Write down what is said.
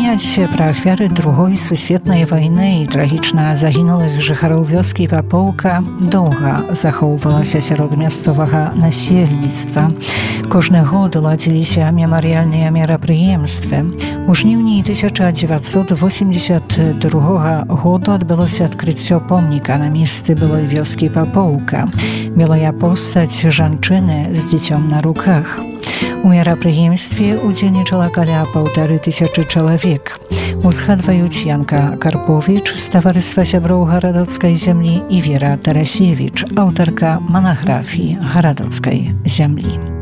Припоминать про ахвяры Другой сусветнай вайны і трагічна загінулых жыхароў вёскі Папоўка доўга захоўвалася сярод мясцовага насельніцтва. Кожны год ладзіліся мемарыяльныя мерапрыемствы. У жніўні 1982 году адбылося адкрыццё помніка на месцы былой вёскі Папоўка. Белая постаць жанчыны з дзіцём на руках. У мерапрыемстве удзельнічала каля 1500 чалавек. Узгадваюць Янка Карповіч з таварыства сяброў гарадоцкай зямлі і Вера Тарасевіч, аўтарка манаграфіі гарадоцкай зямлі.